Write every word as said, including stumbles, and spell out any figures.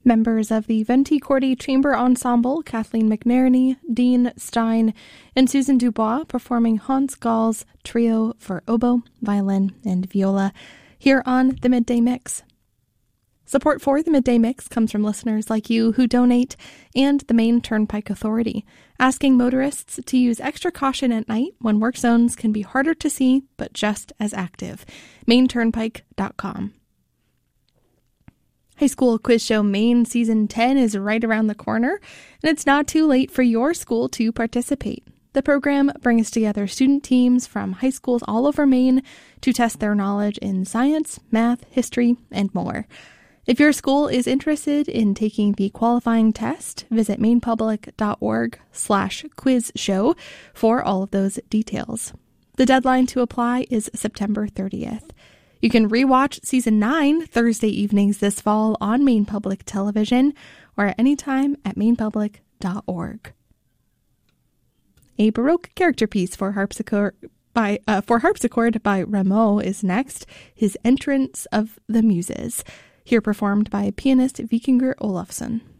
Members of the Venti Cordi Chamber Ensemble, Kathleen McNerney, Dean Stein, and Susan Dubois, performing Hans Gall's Trio for Oboe, Violin, and Viola, here on The Midday Mix. Support for The Midday Mix comes from listeners like you who donate, and the Maine Turnpike Authority, asking motorists to use extra caution at night when work zones can be harder to see but just as active. maine turnpike dot com. High School Quiz Show Maine Season ten is right around the corner, and it's not too late for your school to participate. The program brings together student teams from high schools all over Maine to test their knowledge in science, math, history, and more. If your school is interested in taking the qualifying test, visit mainepublic.org slash quiz show for all of those details. The deadline to apply is September thirtieth. You can rewatch Season nine Thursday evenings this fall on Maine Public Television or at any time at maine public dot org. A Baroque character piece for harpsichord by uh, for harpsichord by Rameau is next, his Entrance of the Muses, here performed by pianist Vikingur Olafsson.